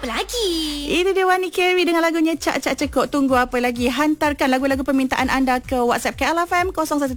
apa lagi? Itu dia Wani Carey dengan lagunya Cak Cak Cekok. Tunggu apa lagi? Hantarkan lagu-lagu permintaan anda ke WhatsApp KLFM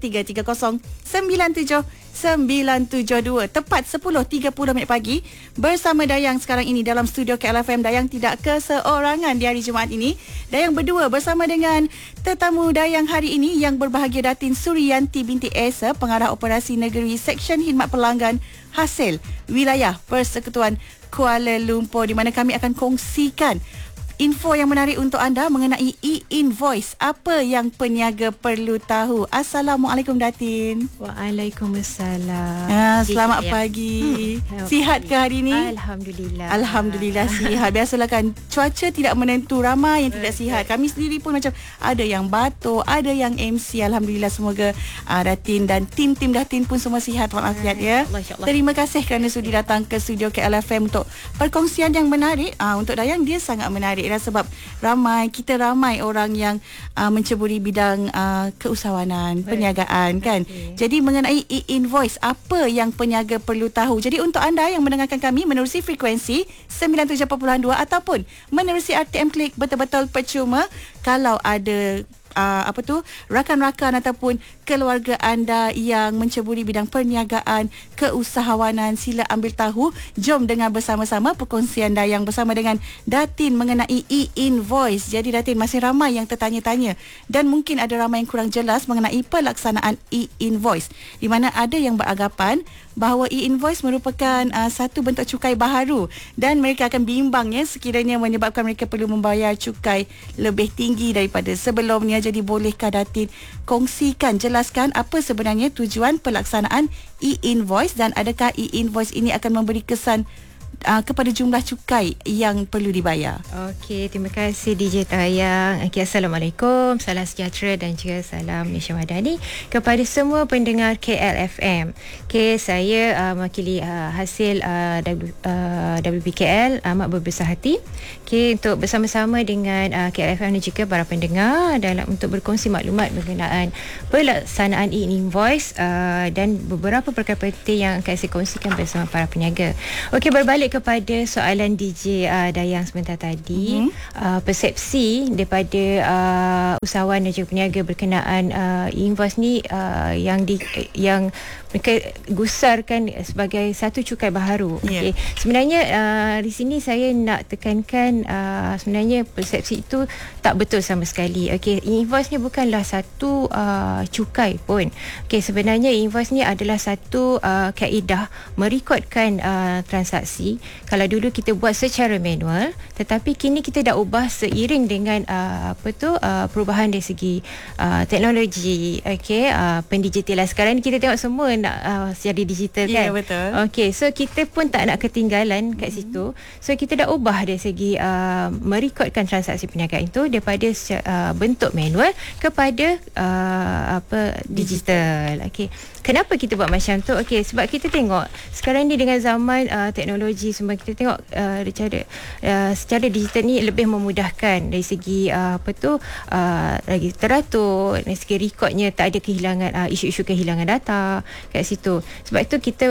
0173309772. Tepat 10.30 minit pagi bersama Dayang sekarang ini dalam studio KLFM. Dayang tidak keseorangan di hari Jumaat ini. Dayang berdua bersama dengan tetamu Dayang hari ini yang berbahagia, Datin Suriyanti binti Esa, Pengarah Operasi Negeri Seksyen Khidmat Pelanggan Hasil Wilayah Persekutuan Kuala Lumpur, di mana kami akan kongsikan info yang menarik untuk anda mengenai e-invoice. Apa yang peniaga perlu tahu? Assalamualaikum Datin. Waalaikumsalam. Selamat pagi. Sihat ke hari ini? Alhamdulillah. Alhamdulillah sihat. Biasalah kan cuaca tidak menentu, ramai yang tidak sihat. Kami sendiri pun macam ada yang batuk, ada yang MC. Alhamdulillah semoga Datin dan tim-tim Datin pun semua sihat walafiat ya. Terima kasih kerana sudi datang ke studio KLFM untuk perkongsian yang menarik. Untuk Dayang dia sangat menarik sebab kita ramai orang yang menceburi bidang keusahawanan, perniagaan kan. Jadi mengenai e-invoice, apa yang peniaga perlu tahu? Jadi untuk anda yang mendengarkan kami menerusi frekuensi 97.2 ataupun menerusi RTM Klik, betul-betul percuma. Kalau ada rakan-rakan ataupun keluarga anda yang menceburi bidang perniagaan, keusahawanan, sila ambil tahu. Jom dengar bersama-sama perkongsian Dayang bersama dengan Datin mengenai e-invoice. Jadi Datin, masih ramai yang tertanya-tanya dan mungkin ada ramai yang kurang jelas mengenai pelaksanaan e-invoice, di mana ada yang beranggapan bahawa e-invoice merupakan satu bentuk cukai baharu dan mereka akan bimbang ya sekiranya menyebabkan mereka perlu membayar cukai lebih tinggi daripada sebelumnya. Jadi bolehkah Datin kongsikan, jelaskan apa sebenarnya tujuan pelaksanaan e-invoice dan adakah e-invoice ini akan memberi kesan kepada jumlah cukai yang perlu dibayar? Okey, terima kasih DJ Dayang. Assalamualaikum, salam sejahtera dan juga salam Malaysia Madani kepada semua pendengar KLFM. Saya mewakili hasil WBKL amat berbesar hati untuk bersama-sama dengan KLFM dan juga para pendengar dalam untuk berkongsi maklumat berkenaan pelaksanaan e-invoice dan beberapa perkara penting yang akan saya kongsikan bersama para peniaga. Okey, berbalik kepada soalan DJ Dayang sebentar tadi, persepsi daripada usahawan dan juga peniaga berkenaan invoice ni yang mereka gusarkan sebagai satu cukai baharu. Okay. Sebenarnya di sini saya nak tekankan sebenarnya persepsi itu tak betul sama sekali. Okey, invoice ni bukanlah satu cukai pun. Okey, sebenarnya invoice ni adalah satu kaedah merekodkan transaksi. Kalau dulu kita buat secara manual, tetapi kini kita dah ubah seiring dengan perubahan dari segi teknologi. Okey, pendigitalan sekarang ni kita tengok semua nak secara digital kan. Betul. Okey, so kita pun tak nak ketinggalan kat situ. So kita dah ubah dari segi merekodkan transaksi perniagaan itu daripada bentuk manual kepada digital. Okey. Kenapa kita buat macam tu? Okey, sebab kita tengok sekarang ni dengan zaman teknologi semua, kita tengok secara digital ni lebih memudahkan dari segi lagi teratur, dari segi rekodnya tak ada kehilangan isu-isu kehilangan data kat situ. Sebab itu kita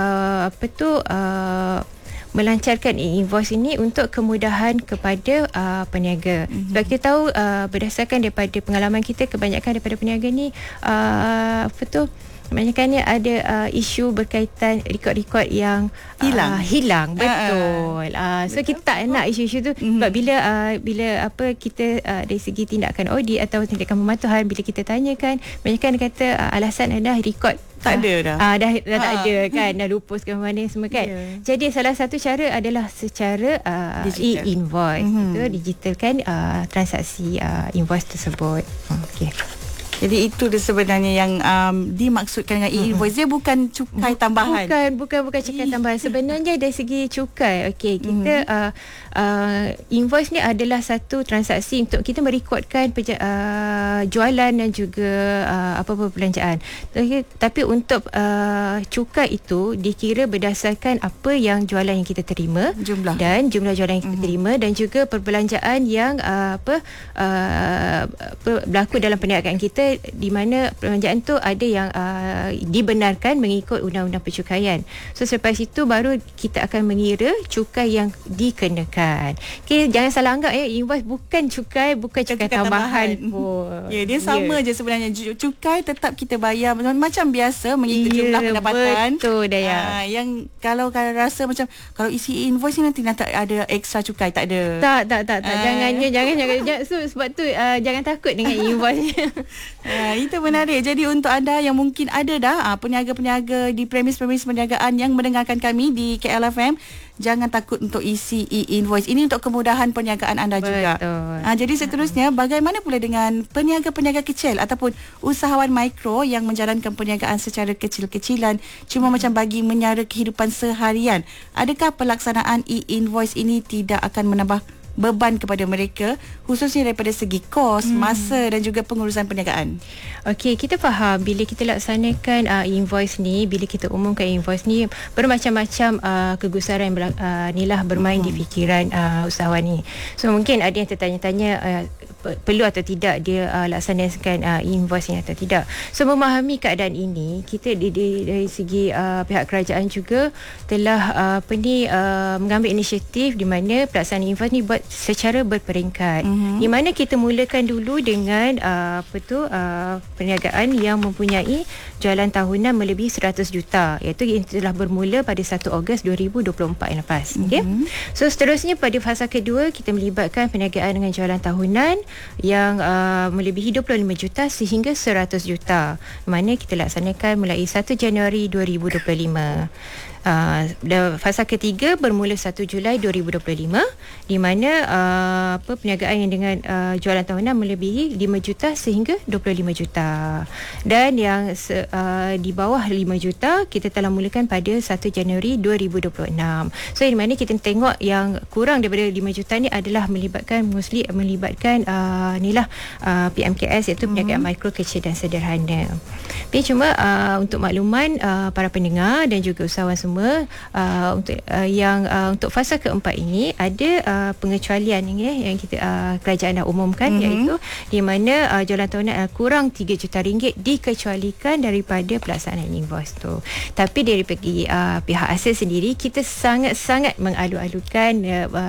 melancarkan e-invoice ini untuk kemudahan kepada peniaga. Sebab kita tahu berdasarkan daripada pengalaman kita, kebanyakan daripada peniaga ni kebanyakannya ada isu berkaitan rekod-rekod yang hilang. Betul. So kita tak nak isu-isu tu. Sebab bila kita dari segi tindakan audit atau tindakan pematuhan, bila kita tanyakan, kebanyakan dia kata alasan adalah rekod tak ada dah. Dah tak ada kan, dah lupus ke mana semua kan. Jadi salah satu cara adalah secara e-invoice. Itu digitalkan transaksi invoice tersebut. Okey. Jadi itu dia sebenarnya yang dimaksudkan dengan e-invoice. Dia bukan cukai tambahan. Bukan cukai tambahan. Sebenarnya dari segi cukai, okey, kita invoice ni adalah satu transaksi untuk kita merekodkan jualan dan juga apa-apa belanjaan. Tapi untuk cukai itu dikira berdasarkan apa yang jualan yang kita terima, dan jumlah jualan yang kita terima, dan juga perbelanjaan yang berlaku dalam perniagaan kita kita di mana perbelanjaan tu ada yang dibenarkan mengikut undang-undang pencukaian. So selepas itu baru kita akan mengira cukai yang dikenakan. Okay, jangan salah anggap invoice bukan cukai tambahan pun. Ya, dia sama je sebenarnya. Cukai tetap kita bayar macam biasa mengikut jumlah pendapatan. Betul Dayang. Yang kalau rasa macam kalau isi invoice ni nanti ada ekstra cukai, tak ada. Tak. Jangan. So sebab tu jangan takut dengan invoice. Itu menarik. Jadi untuk anda yang mungkin ada dah peniaga-peniaga di premis-premis perniagaan yang mendengarkan kami di KLFM, jangan takut untuk isi e-invoice. Ini untuk kemudahan perniagaan anda juga. Jadi seterusnya, bagaimana pula dengan peniaga-peniaga kecil ataupun usahawan mikro yang menjalankan perniagaan secara kecil-kecilan cuma macam bagi menyara kehidupan seharian? Adakah pelaksanaan e-invoice ini tidak akan menambah beban kepada mereka, khususnya daripada segi kos, masa dan juga pengurusan perniagaan? Okey, kita faham bila kita laksanakan invoice ni, bila kita umumkan invoice ni, bermacam-macam kegusaran nilah bermain di fikiran usahawan ni. So mungkin ada yang tertanya-tanya perlu atau tidak dia laksanakan invoice ni atau tidak. So memahami keadaan ini, kita dari segi pihak kerajaan juga telah mengambil inisiatif di mana pelaksanaan invoice ni buat secara berperingkat. Di mana kita mulakan dulu dengan perniagaan yang mempunyai jualan tahunan melebihi 100 juta, iaitu yang telah bermula pada 1 Ogos 2024 yang lepas. Okay? So seterusnya pada fasa kedua kita melibatkan perniagaan dengan jualan tahunan yang melebihi 25 juta sehingga 100 juta, mana kita laksanakan mulai 1 Januari 2025. Fasa ketiga bermula 1 Julai 2025, di mana perniagaan yang dengan jualan tahunan melebihi 5 juta sehingga 25 juta, dan yang di bawah 5 juta kita telah mulakan pada 1 Januari 2026. So di mana kita tengok yang kurang daripada 5 juta ni adalah melibatkan PMKS, iaitu perniagaan mikro, kecil dan sederhana. Tapi cuma untuk makluman para pendengar dan juga usahawan semua, untuk fasa keempat ini ada pengecualian yang kita kerajaan dah umumkan, iaitu di mana jualan tahunan kurang 3 juta ringgit dikecualikan daripada pelaksanaan invoice tu. Tapi dari pihak asal sendiri, kita sangat-sangat mengalu-alukan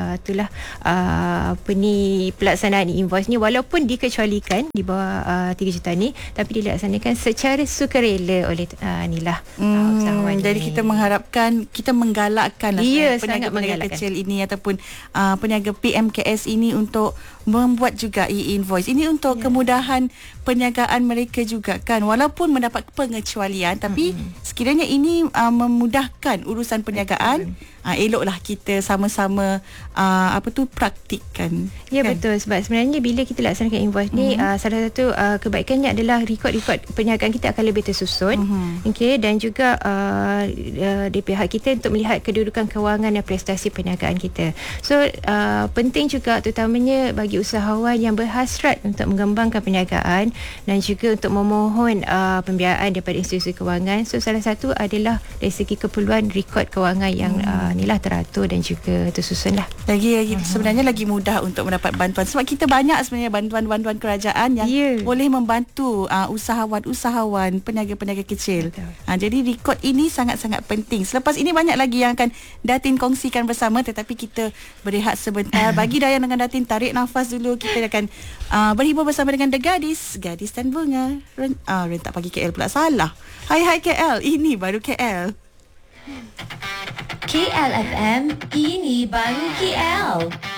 pelaksanaan invoice ni, walaupun dikecualikan di bawah 3 juta ni, tapi dilaksanakan secara sukarela oleh usahawan. Jadi kita kita menggalakkan peniaga kecil ini ataupun peniaga PMKS ini untuk membuat juga e-invoice. Ini untuk kemudahan perniagaan mereka juga kan, walaupun mendapat pengecualian, tapi sekiranya ini memudahkan urusan perniagaan. Eloklah kita sama-sama praktikkan. Ya, kan? Betul. Sebab sebenarnya bila kita laksanakan invoice ni, salah satu kebaikannya adalah rekod-rekod perniagaan kita akan lebih tersusun. Okay, dan juga di pihak kita untuk melihat kedudukan kewangan dan prestasi perniagaan kita. So penting juga terutamanya bagi usahawan yang berhasrat untuk mengembangkan perniagaan dan juga untuk memohon pembiayaan daripada institusi kewangan. So salah satu adalah dari segi keperluan rekod kewangan yang teratur dan juga tersusun lah. Lagi sebenarnya lagi mudah untuk mendapat bantuan, sebab kita banyak sebenarnya bantuan kerajaan yang boleh membantu usahawan, peniaga-peniaga kecil. Jadi rekod ini sangat-sangat penting. Selepas ini banyak lagi yang akan Datin kongsikan bersama, tetapi kita berehat sebentar. Bagi Dayang dengan Datin tarik nafas dulu. Kita akan berhibur bersama dengan The Gadis dan Bunga. Rentak pagi KL pula, salah. Hai KL, ini baru KL. KLFM, ini baru KL.